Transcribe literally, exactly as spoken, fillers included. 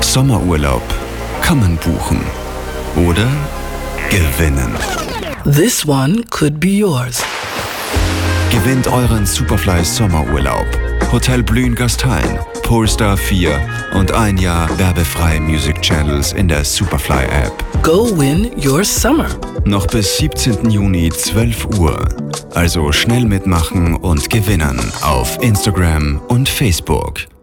Sommerurlaub kann man buchen oder gewinnen. This one could be yours. Gewinnt euren Superfly Sommerurlaub. Hotel Blühen Gastein, Polestar vier und ein Jahr werbefreie Music Channels in der Superfly App. Go win your summer. Noch bis siebzehnten Juni zwölf Uhr. Also schnell mitmachen und gewinnen auf Instagram und Facebook.